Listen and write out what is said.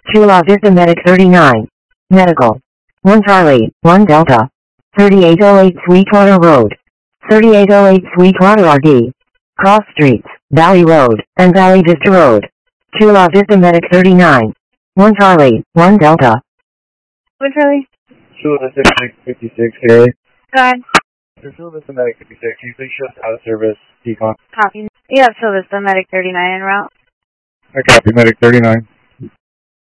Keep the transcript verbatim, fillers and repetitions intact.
Chula Vista Medic thirty-nine. Medical. one Charlie, one Delta. thirty-eight oh eight Sweetwater Road. thirty-eight oh eight Sweetwater R D. Cross Streets, Valley Road, and Valley Vista Road. Chula Vista Medic thirty-nine. one Charlie, one Delta. one Charlie. Chula Vista Medic fifty-six, K. Go ahead. For Chula Vista Medic fifty-six, can you please show us out of service decon? Copy. You have Chula Vista Medic thirty-nine en route. I copy, Medic thirty-nine.